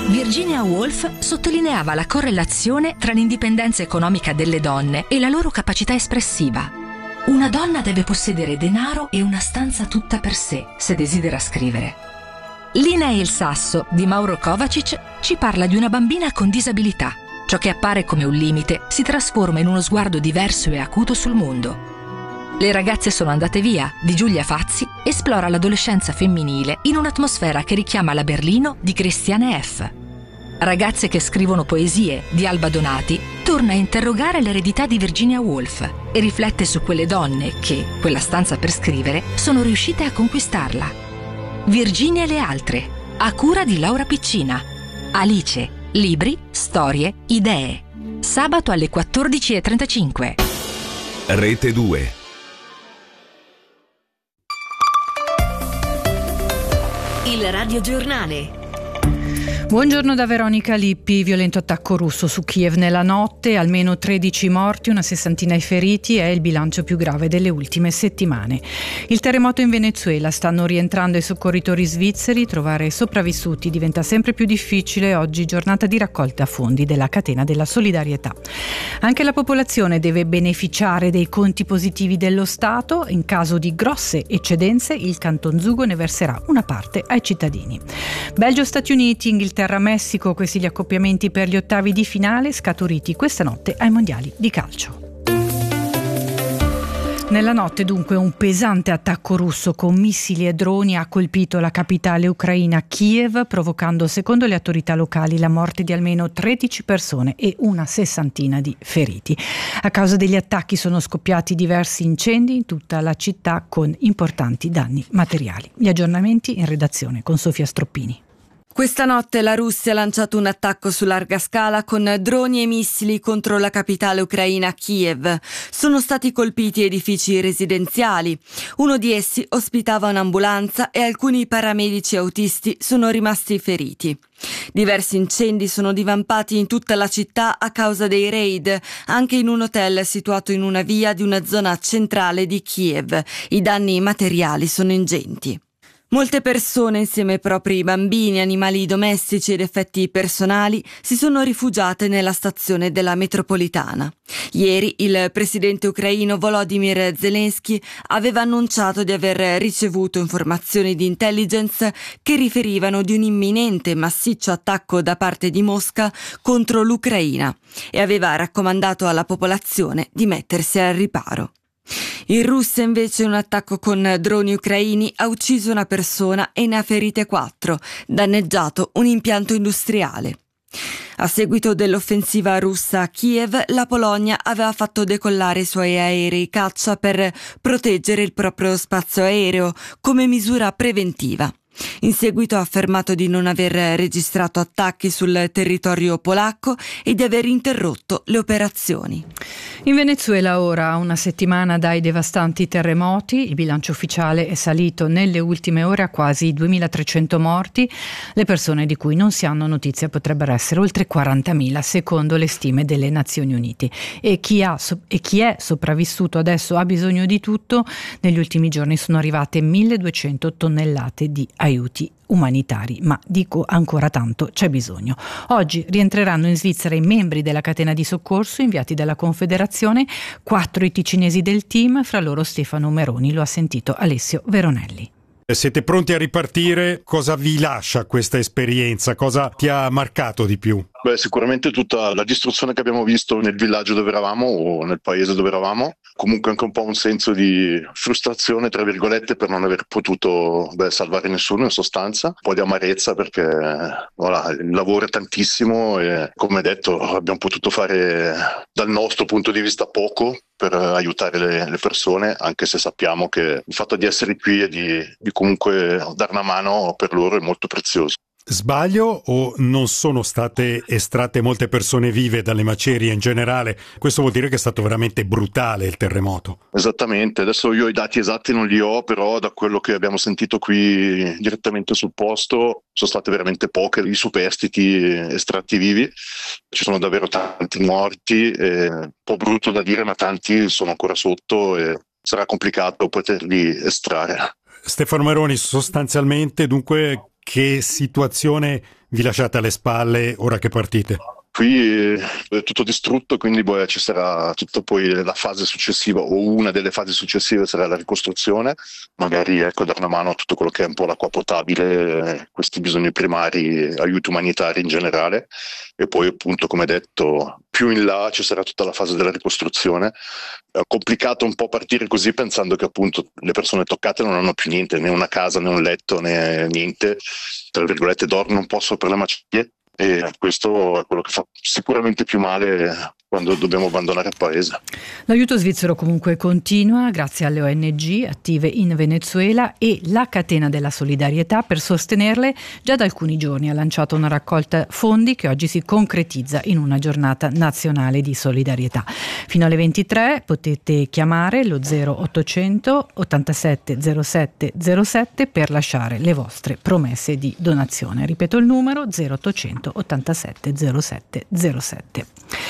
Virginia Woolf sottolineava la correlazione tra l'indipendenza economica delle donne e la loro capacità espressiva. Una donna deve possedere denaro e una stanza tutta per sé, se desidera scrivere. L'Ina e il sasso di Mauro Kovacic ci parla di una bambina con disabilità. Ciò che appare come un limite si trasforma in uno sguardo diverso e acuto sul mondo. Le ragazze sono andate via di Giulia Fazzi esplora l'adolescenza femminile in un'atmosfera che richiama la Berlino di Christiane F. Ragazze che scrivono poesie di Alba Donati torna a interrogare l'eredità di Virginia Woolf e riflette su quelle donne che, quella stanza per scrivere, sono riuscite a conquistarla. Virginia e le altre, a cura di Laura Piccina. Alice, libri, storie, idee. Sabato alle 14:35. Rete 2. Il radiogiornale. Buongiorno da Veronica Lippi. Violento attacco russo su Kiev nella notte, almeno 13 morti, una sessantina i feriti, è il bilancio più grave delle ultime settimane. Il terremoto in Venezuela, stanno rientrando i soccorritori svizzeri, trovare sopravvissuti diventa sempre più difficile. Oggi giornata di raccolta fondi della catena della solidarietà. Anche la popolazione deve beneficiare dei conti positivi dello Stato. In caso di grosse eccedenze, il Canton Zugo ne verserà una parte ai cittadini. Belgio-Stati Uniti, Inghilterra-Messico, questi gli accoppiamenti per gli ottavi di finale scaturiti questa notte ai mondiali di calcio. Nella notte dunque un pesante attacco russo con missili e droni ha colpito la capitale ucraina Kiev, provocando, secondo le autorità locali, la morte di almeno 13 persone e una sessantina di feriti. A causa degli attacchi sono scoppiati diversi incendi in tutta la città con importanti danni materiali. Gli aggiornamenti in redazione con Sofia Stroppini. Questa notte la Russia ha lanciato un attacco su larga scala con droni e missili contro la capitale ucraina Kiev. Sono stati colpiti edifici residenziali. Uno di essi ospitava un'ambulanza e alcuni paramedici autisti sono rimasti feriti. Diversi incendi sono divampati in tutta la città a causa dei raid, anche in un hotel situato in una via di una zona centrale di Kiev. I danni materiali sono ingenti. Molte persone, insieme ai propri bambini, animali domestici ed effetti personali, si sono rifugiate nella stazione della metropolitana. Ieri il presidente ucraino Volodymyr Zelensky aveva annunciato di aver ricevuto informazioni di intelligence che riferivano di un imminente e massiccio attacco da parte di Mosca contro l'Ucraina e aveva raccomandato alla popolazione di mettersi al riparo. In Russia invece un attacco con droni ucraini ha ucciso una persona e ne ha ferite 4, danneggiato un impianto industriale. A seguito dell'offensiva russa a Kiev, la Polonia aveva fatto decollare i suoi aerei caccia per proteggere il proprio spazio aereo come misura preventiva. In seguito ha affermato di non aver registrato attacchi sul territorio polacco e di aver interrotto le operazioni. In Venezuela ora, una settimana dai devastanti terremoti, il bilancio ufficiale è salito nelle ultime ore a quasi 2.300 morti. Le persone di cui non si hanno notizia potrebbero essere oltre 40.000 secondo le stime delle Nazioni Unite. E chi è sopravvissuto adesso ha bisogno di tutto. Negli ultimi giorni sono arrivate 1.200 tonnellate di aiuti umanitari, ma dico ancora tanto c'è bisogno. Oggi rientreranno in Svizzera i membri della catena di soccorso inviati dalla Confederazione, 4 i ticinesi del team, fra loro Stefano Meroni, lo ha sentito Alessio Veronelli. Siete pronti a ripartire? Cosa vi lascia questa esperienza? Cosa ti ha marcato di più? Sicuramente tutta la distruzione che abbiamo visto nel villaggio dove eravamo o nel paese dove eravamo, comunque anche un po' un senso di frustrazione, tra virgolette, per non aver potuto salvare nessuno in sostanza, un po' di amarezza perché il lavoro è tantissimo e, come detto, abbiamo potuto fare dal nostro punto di vista poco per aiutare le persone, anche se sappiamo che il fatto di essere qui e di comunque dare una mano per loro è molto prezioso. Sbaglio o non sono state estratte molte persone vive dalle macerie in generale? Questo vuol dire che è stato veramente brutale il terremoto. Esattamente, adesso io i dati esatti non li ho, però da quello che abbiamo sentito qui direttamente sul posto sono state veramente poche i superstiti estratti vivi. Ci sono davvero tanti morti, un po' brutto da dire, ma tanti sono ancora sotto e sarà complicato poterli estrarre. Stefano Meroni, sostanzialmente dunque che situazione vi lasciate alle spalle ora che partite? Qui è tutto distrutto, quindi ci sarà tutta poi la fase successiva, o una delle fasi successive sarà la ricostruzione, magari dare una mano a tutto quello che è un po' l'acqua potabile, questi bisogni primari, aiuti umanitari in generale, e poi appunto, come detto, più in là ci sarà tutta la fase della ricostruzione. È complicato un po' partire così pensando che appunto le persone toccate non hanno più niente, né una casa né un letto né niente, tra virgolette dormono un po' sopra le macerie. E questo è quello che fa sicuramente più male quando dobbiamo abbandonare il paese. L'aiuto svizzero comunque continua grazie alle ONG attive in Venezuela, e la catena della solidarietà per sostenerle già da alcuni giorni ha lanciato una raccolta fondi che oggi si concretizza in una giornata nazionale di solidarietà. Fino alle 23 potete chiamare lo 0800 87 07 07 per lasciare le vostre promesse di donazione. Ripeto il numero: 0800 87 07 07.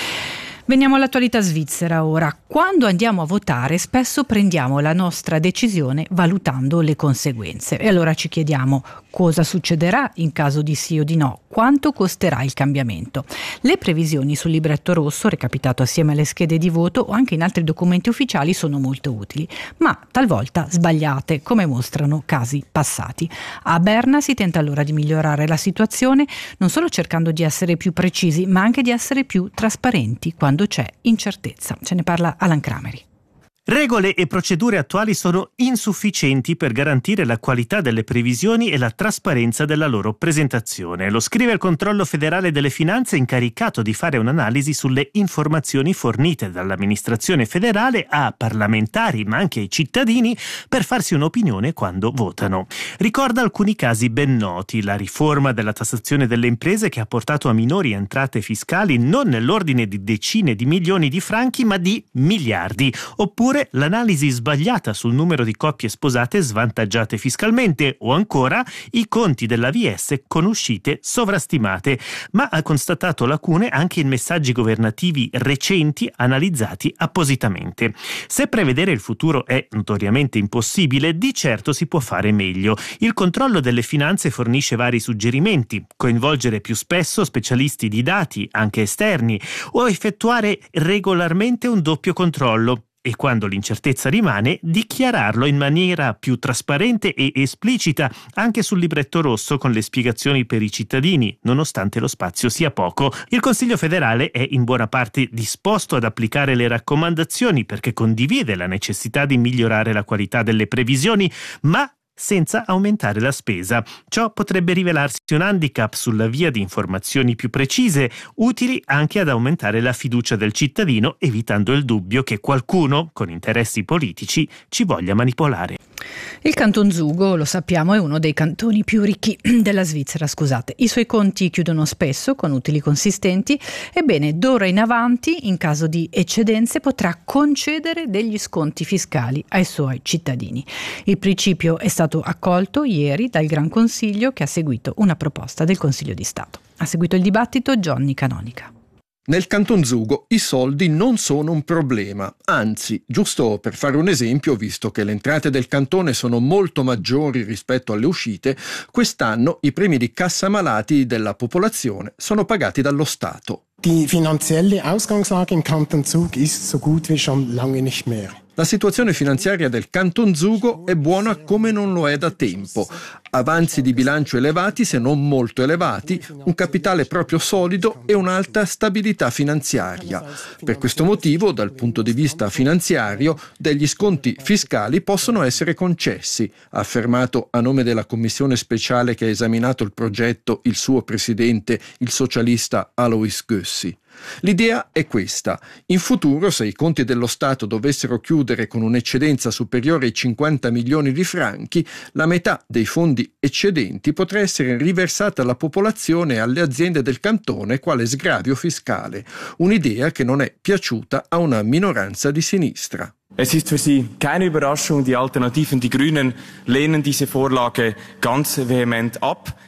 Veniamo all'attualità svizzera ora. Quando andiamo a votare spesso prendiamo la nostra decisione valutando le conseguenze, e allora ci chiediamo cosa succederà in caso di sì o di no, quanto costerà il cambiamento. Le previsioni sul libretto rosso, recapitato assieme alle schede di voto o anche in altri documenti ufficiali, sono molto utili, ma talvolta sbagliate, come mostrano casi passati. A Berna si tenta allora di migliorare la situazione, non solo cercando di essere più precisi, ma anche di essere più trasparenti quando c'è incertezza. Ce ne parla Alan Crameri. Regole e procedure attuali sono insufficienti per garantire la qualità delle previsioni e la trasparenza della loro presentazione. Lo scrive il Controllo Federale delle Finanze, incaricato di fare un'analisi sulle informazioni fornite dall'amministrazione federale a parlamentari ma anche ai cittadini per farsi un'opinione quando votano. Ricorda alcuni casi ben noti: la riforma della tassazione delle imprese, che ha portato a minori entrate fiscali non nell'ordine di decine di milioni di franchi ma di miliardi, oppure l'analisi sbagliata sul numero di coppie sposate svantaggiate fiscalmente, o ancora i conti dell'AVS con uscite sovrastimate. Ma ha constatato lacune anche in messaggi governativi recenti analizzati appositamente. Se prevedere il futuro è notoriamente impossibile, di certo si può fare meglio. Il Controllo delle Finanze fornisce vari suggerimenti: coinvolgere più spesso specialisti di dati, anche esterni, o effettuare regolarmente un doppio controllo. E quando l'incertezza rimane, dichiararlo in maniera più trasparente e esplicita anche sul libretto rosso, con le spiegazioni per i cittadini, nonostante lo spazio sia poco. Il Consiglio federale è in buona parte disposto ad applicare le raccomandazioni, perché condivide la necessità di migliorare la qualità delle previsioni, ma senza aumentare la spesa. Ciò potrebbe rivelarsi un handicap sulla via di informazioni più precise, utili anche ad aumentare la fiducia del cittadino, evitando il dubbio che qualcuno con interessi politici ci voglia manipolare. Il Canton Zugo, lo sappiamo, è uno dei cantoni più ricchi della Svizzera, I suoi conti chiudono spesso con utili consistenti. Ebbene, d'ora in avanti, in caso di eccedenze, potrà concedere degli sconti fiscali ai suoi cittadini. Il principio è stato accolto ieri dal Gran Consiglio, che ha seguito una proposta del Consiglio di Stato. Ha seguito il dibattito Johnny Canonica. Nel Canton Zugo i soldi non sono un problema, anzi, giusto per fare un esempio, visto che le entrate del cantone sono molto maggiori rispetto alle uscite, quest'anno i premi di cassa malati della popolazione sono pagati dallo Stato. Die finanzielle Ausgangslage im Kanton Zug ist so gut wie schon lange nicht mehr. La situazione finanziaria del Canton Zugo è buona come non lo è da tempo. Avanzi di bilancio elevati, se non molto elevati, un capitale proprio solido e un'alta stabilità finanziaria. Per questo motivo, dal punto di vista finanziario, degli sconti fiscali possono essere concessi, ha affermato a nome della commissione speciale che ha esaminato il progetto il suo presidente, il socialista Alois Gössi. L'idea è questa: in futuro, se i conti dello Stato dovessero chiudere con un'eccedenza superiore ai 50 milioni di franchi, la metà dei fondi eccedenti potrà essere riversata alla popolazione e alle aziende del cantone quale sgravio fiscale, un'idea che non è piaciuta a una minoranza di sinistra. Es ist für Sie keine Überraschung, die Alternativen, die Grünen, lehnen diese Vorlage ganz vehement ab.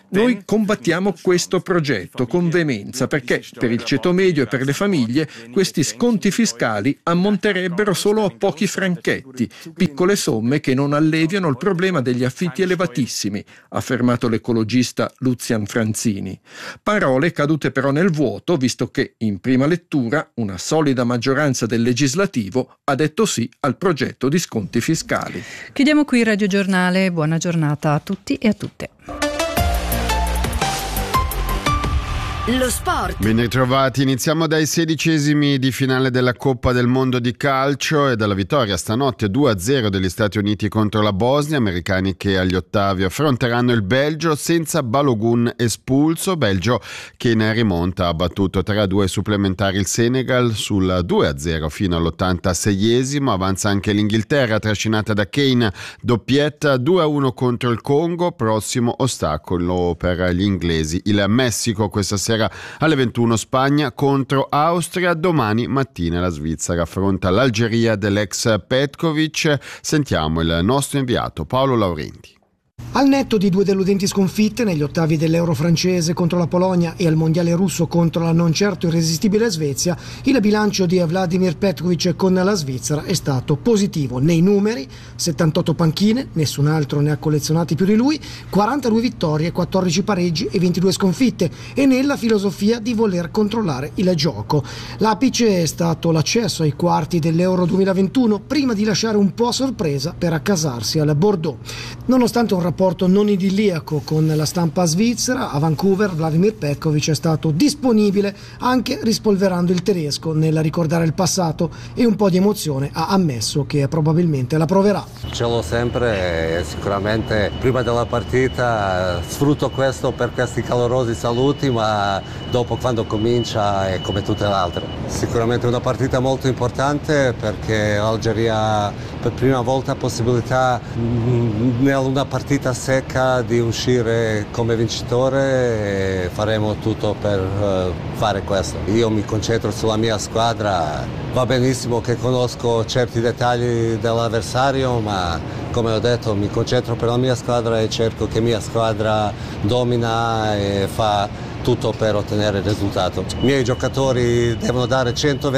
Noi combattiamo questo progetto con veemenza perché per il ceto medio e per le famiglie questi sconti fiscali ammonterebbero solo a pochi franchetti, piccole somme che non alleviano il problema degli affitti elevatissimi, ha affermato l'ecologista Lucian Franzini. Parole cadute però nel vuoto, visto che in prima lettura una solida maggioranza del legislativo ha detto sì al progetto di sconti fiscali. Chiudiamo qui il Radio Giornale, buona giornata a tutti e a tutte. Lo sport. Ben ritrovati, iniziamo dai 16esimi di finale della Coppa del Mondo di calcio e dalla vittoria stanotte 2-0 degli Stati Uniti contro la Bosnia, americani che agli ottavi affronteranno il Belgio senza Balogun espulso, Belgio che in rimonta ha battuto 3-2 supplementari il Senegal sul 2-0 fino all'86esimo, avanza anche l'Inghilterra trascinata da Kane, doppietta 2-1 contro il Congo, prossimo ostacolo per gli inglesi il Messico questa sera alle 21 Spagna contro Austria, domani mattina la Svizzera affronta l'Algeria dell'ex Petkovic. Sentiamo il nostro inviato Paolo Laurenti. Al netto di 2 deludenti sconfitte negli ottavi dell'Euro francese contro la Polonia e al mondiale russo contro la non certo irresistibile Svezia, il bilancio di Vladimir Petkovic con la Svizzera è stato positivo nei numeri: 78 panchine, nessun altro ne ha collezionati più di lui, 42 vittorie, 14 pareggi e 22 sconfitte, e nella filosofia di voler controllare il gioco. L'apice è stato l'accesso ai quarti dell'Euro 2021 prima di lasciare un po' a sorpresa per accasarsi al Bordeaux. Nonostante un rapporto non idilliaco con la stampa svizzera, a Vancouver Vladimir Petkovic è stato disponibile anche rispolverando il tedesco nel ricordare il passato, e un po' di emozione ha ammesso che probabilmente la proverà. Ce l'ho sempre e sicuramente prima della partita sfrutto questo per questi calorosi saluti, ma dopo quando comincia è come tutte le altre. Sicuramente una partita molto importante perché l'Algeria per prima volta ha possibilità in una partita secca di uscire come vincitore e faremo tutto per fare questo. Io mi concentro sulla mia squadra, va benissimo che conosco certi dettagli dell'avversario, ma come ho detto mi concentro per la mia squadra e cerco che mia squadra domina e fa tutto per ottenere il risultato. I miei giocatori devono dare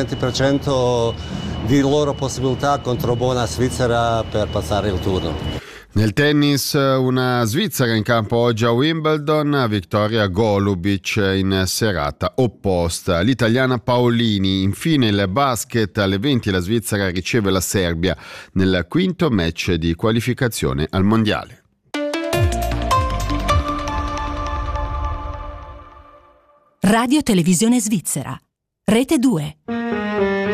120% di loro possibilità contro buona Svizzera per passare il turno. Nel tennis una Svizzera in campo oggi a Wimbledon, Victoria Golubic in serata opposta. L'italiana Paolini, infine il basket alle 20 la Svizzera riceve la Serbia nel quinto match di qualificazione al mondiale. Radio Televisione Svizzera, Rete 2.